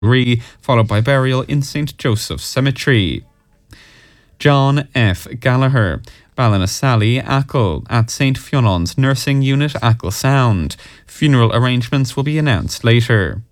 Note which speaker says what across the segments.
Speaker 1: followed by burial in St. Joseph's Cemetery. John F. Gallagher, Ballinasally, Achill, at St. Fionan's Nursing Unit, Achill Sound. Funeral arrangements will be announced later.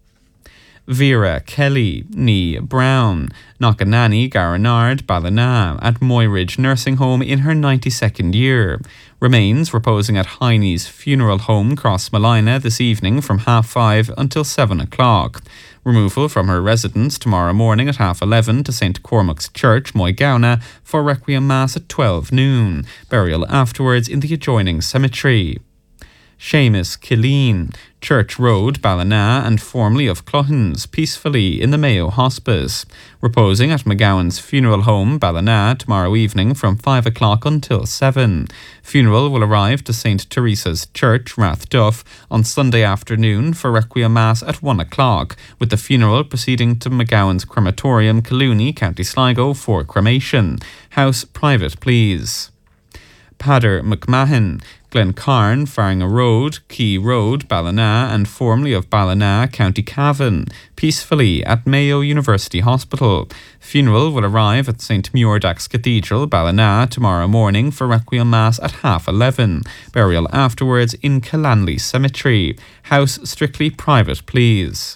Speaker 1: Vera Kelly, Nee Brown, Knockananny, Garanard, Ballina, at Moyridge Nursing Home in her 92nd year. Remains reposing at Heine's Funeral Home, Crossmolina, this evening from 5:30 until 7 o'clock. Removal from her residence tomorrow morning at 11:30 to St. Cormac's Church, Moygauna, for Requiem Mass at 12 noon. Burial afterwards in the adjoining cemetery. Seamus Killeen, Church Road, Ballina, and formerly of Clohans, peacefully in the Mayo Hospice. Reposing at McGowan's Funeral Home, Ballina, tomorrow evening from 5 o'clock until 7. Funeral will arrive to St. Teresa's Church, Rathduff, on Sunday afternoon for Requiem Mass at 1 o'clock, with the funeral proceeding to McGowan's Crematorium, Collooney, County Sligo, for cremation. House private, please. Pader McMahon, Glencarn, Farringa Road, Key Road, Ballina, and formerly of Ballina, County Cavan, peacefully at Mayo University Hospital. Funeral will arrive at St. Muirdax Cathedral, Ballina, tomorrow morning for Requiem Mass at 11:30. Burial afterwards in Killanley Cemetery. House strictly private, please.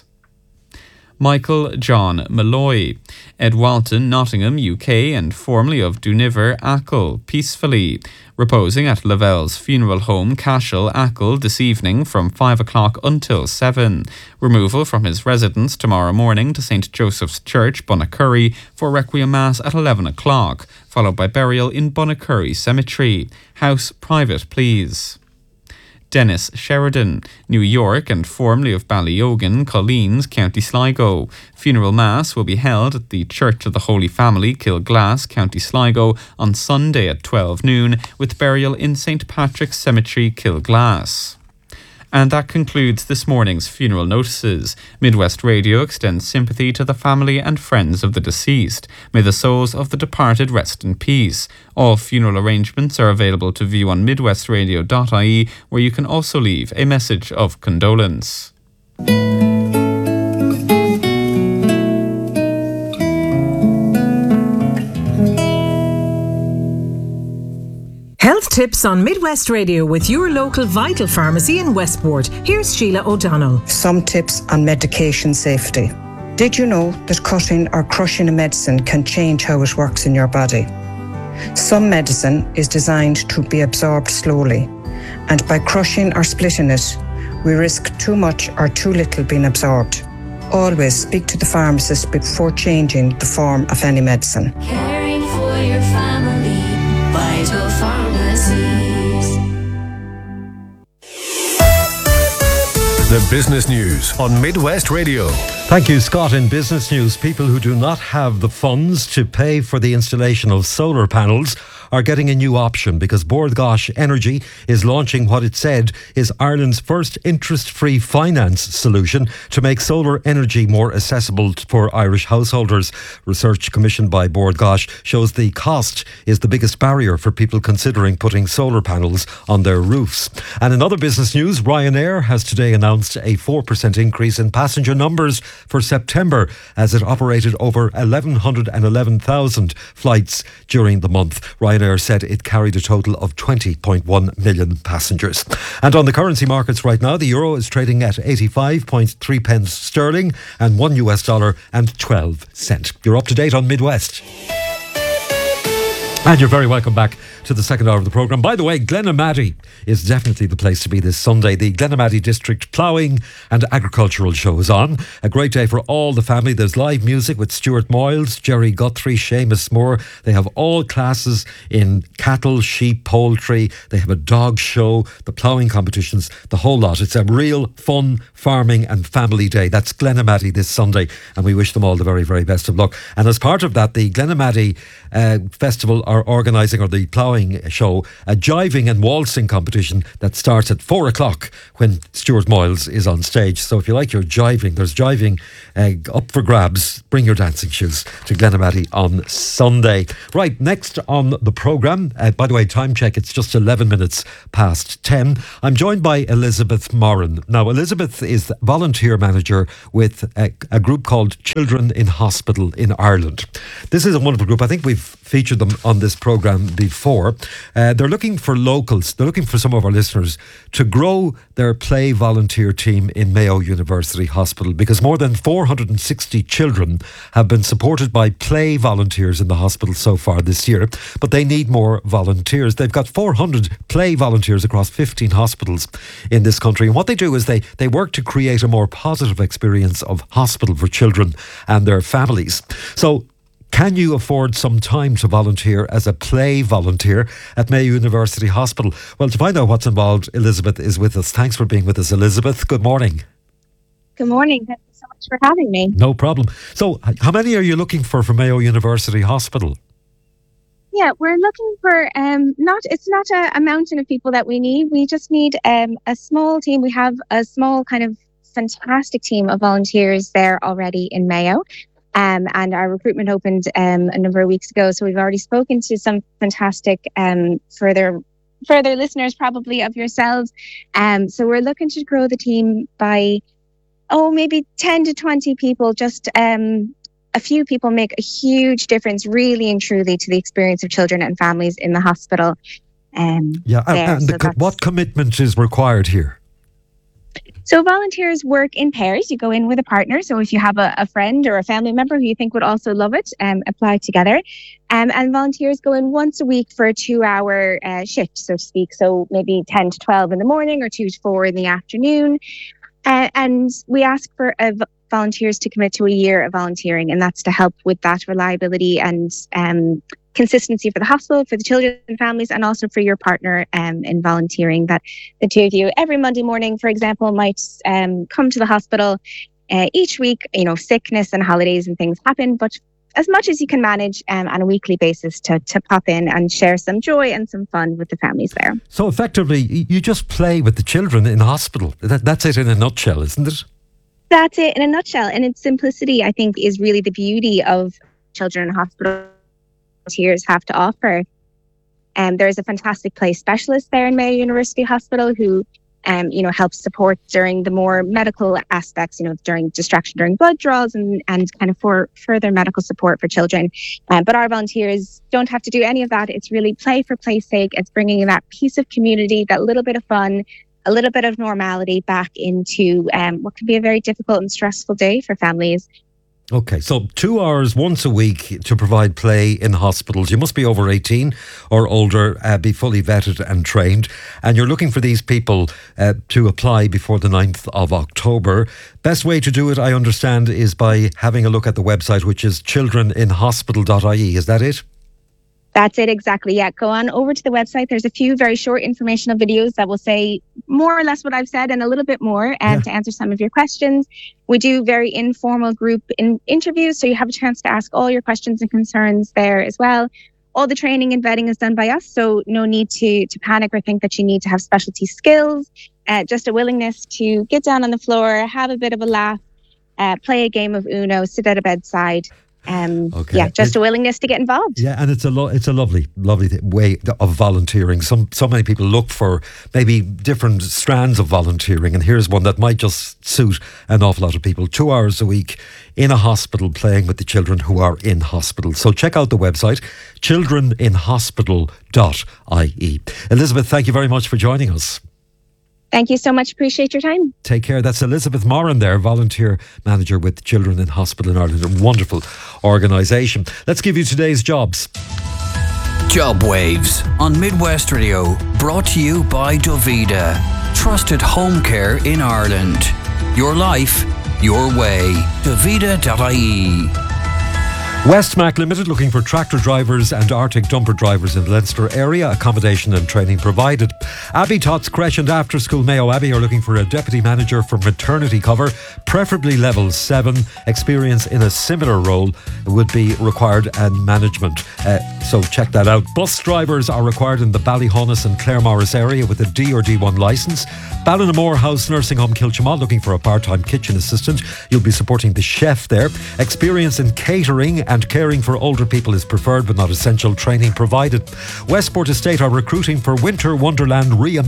Speaker 1: Michael John Malloy, Ed Walton, Nottingham, UK, and formerly of Duniver, Achill, peacefully. Reposing at Lavelle's Funeral Home, Cashel, Achill, this evening from 5 o'clock until 7. Removal from his residence tomorrow morning to St. Joseph's Church, Bunnacurry, for Requiem Mass at 11 o'clock, followed by burial in Bunnacurry Cemetery. House private, please. Dennis Sheridan, New York, and formerly of Ballyogan, Colleen's, County Sligo. Funeral Mass will be held at the Church of the Holy Family, Kilglass, County Sligo, on Sunday at 12 noon, with burial in St. Patrick's Cemetery, Kilglass. And that concludes this morning's funeral notices. Midwest Radio extends sympathy to the family and friends of the deceased. May the souls of the departed rest in peace. All funeral arrangements are available to view on midwestradio.ie, where you can also leave a message of condolence.
Speaker 2: Health tips on Midwest Radio with your local Vital Pharmacy in Westport. Here's Sheila O'Donnell.
Speaker 3: Some tips on medication safety. Did you know that cutting or crushing a medicine can change how it works in your body? Some medicine is designed to be absorbed slowly, and by crushing or splitting it, we risk too much or too little being absorbed. Always speak to the pharmacist before changing the form of any medicine.
Speaker 4: Caring for your family, Vital Pharmacies.
Speaker 5: The business news on Midwest Radio.
Speaker 6: Thank you, Scott. In business news, people who do not have the funds to pay for the installation of solar panels are getting a new option because Bord Gáis Energy is launching what it said is Ireland's first interest-free finance solution to make solar energy more accessible for Irish householders. Research commissioned by Bord Gáis shows the cost is the biggest barrier for people considering putting solar panels on their roofs. And in other business news, Ryanair has today announced a 4% increase in passenger numbers for September as it operated over 1,111,000 flights during the month. Ryanair said it carried a total of 20.1 million passengers. And on the currency markets right now, the euro is trading at 85.3 pence sterling and $1.12. You're up to date on Midwest. And you're very welcome back to the second hour of the programme. By the way, Glenamaddy is definitely the place to be this Sunday. The Glenamaddy District Ploughing and Agricultural Show is on. A great day for all the family. There's live music with Stuart Moyles, Jerry Guthrie, Seamus Moore. They have all classes in cattle, sheep, poultry. They have a dog show, the ploughing competitions, the whole lot. It's a real fun farming and family day. That's Glenamaddy this Sunday, and we wish them all the very, very best of luck. And as part of that, the Glenamaddy Festival are organising, or the Ploughing show, a jiving and waltzing competition that starts at 4 o'clock when Stuart Moyles is on stage. So if you like your jiving, there's jiving up for grabs. Bring your dancing shoes to Glenamaddy on Sunday. Right, next on the programme, by the way, time check, it's just 11 minutes past 10. I'm joined by Elizabeth Moran. Now, Elizabeth is the volunteer manager with a group called Children in Hospital in Ireland. This is a wonderful group. I think we've featured them on this programme before. They're looking for locals. They're looking for some of our listeners to grow their play volunteer team in Mayo University Hospital, because more than 460 children have been supported by play volunteers in the hospital so far this year, but they need more volunteers. They've got 400 play volunteers across 15 hospitals in this country, and what they do is they work to create a more positive experience of hospital for children and their families. So can you afford some time to volunteer as a play volunteer at Mayo University Hospital? Well, to find out what's involved, Elizabeth is with us. Thanks for being with us, Elizabeth. Good morning.
Speaker 7: Good morning. Thank you so much for having me.
Speaker 6: No problem. So how many are you looking for Mayo University Hospital?
Speaker 7: Yeah, we're looking for it's not a mountain of people that we need. We just need a small team. We have a small kind of fantastic team of volunteers there already in Mayo. And our recruitment opened a number of weeks ago. So we've already spoken to some fantastic further listeners probably of yourselves. So we're looking to grow the team by, maybe 10 to 20 people. Just a few people make a huge difference really and truly to the experience of children and families in the hospital.
Speaker 6: What commitment is required here?
Speaker 7: So volunteers work in pairs. You go in with a partner. So if you have a friend or a family member who you think would also love it, apply together. And volunteers go in once a week for a 2-hour shift, so to speak. So maybe 10 to 12 in the morning or 2 to 4 in the afternoon. And we ask for volunteers to commit to a year of volunteering. And that's to help with that reliability and consistency for the hospital, for the children and families, and also for your partner in volunteering, that the two of you every Monday morning, for example, might come to the hospital each week. Sickness and holidays and things happen, but as much as you can manage on a weekly basis to pop in and share some joy and some fun with the families there.
Speaker 6: So effectively, you just play with the children in hospital. That's it in a nutshell, isn't it?
Speaker 7: That's it in a nutshell. And its simplicity, I think, is really the beauty of Children in Hospital volunteers have to offer. There's a fantastic play specialist there in Mayo University Hospital who helps support during the more medical aspects, during distraction during blood draws and kind of for further medical support for children. But our volunteers don't have to do any of that. It's really play for play's sake. It's bringing that piece of community, that little bit of fun, a little bit of normality back into what can be a very difficult and stressful day for families.
Speaker 6: Okay, so 2 hours once a week to provide play in hospitals. You must be over 18 or older, be fully vetted and trained. And you're looking for these people to apply before the 9th of October. Best way to do it, I understand, is by having a look at the website, which is childreninhospital.ie. Is that it?
Speaker 7: That's it, exactly. Yeah, go on over to the website. There's a few very short informational videos that will say more or less what I've said and a little bit more to answer some of your questions. We do very informal group interviews, so you have a chance to ask all your questions and concerns there as well. All the training and vetting is done by us, so no need to panic or think that you need to have specialty skills. Just a willingness to get down on the floor, have a bit of a laugh, play a game of Uno, sit at a bedside. Just a willingness to get involved.
Speaker 6: Yeah, and it's a lovely way of volunteering. So many people look for maybe different strands of volunteering, and here's one that might just suit an awful lot of people. 2 hours a week in a hospital playing with the children who are in hospital. So check out the website, childreninhospital.ie. Elizabeth, thank you very much for joining us.
Speaker 7: Thank you so much. Appreciate your time.
Speaker 6: Take care. That's Elizabeth Moran there, volunteer manager with Children in Hospital in Ireland. A wonderful organisation. Let's give you today's jobs.
Speaker 8: Job Waves on Midwest Radio, brought to you by Dovida. Trusted home care in Ireland. Your life, your way. Dovida.ie.
Speaker 6: Westmac Limited looking for tractor drivers and Arctic dumper drivers in the Leinster area. Accommodation and training provided. Abbey Tots Creche and After School Mayo Abbey are looking for a deputy manager for maternity cover, preferably level 7. Experience in a similar role would be required and management. So check that out. Bus drivers are required in the Ballyhonus and Claremorris area with a D or D1 licence. Ballinamore House Nursing Home Kilchimod looking for a part-time kitchen assistant. You'll be supporting the chef there. Experience in catering and caring for older people is preferred but not essential. Training provided. Westport Estate are recruiting for Winter Wonderland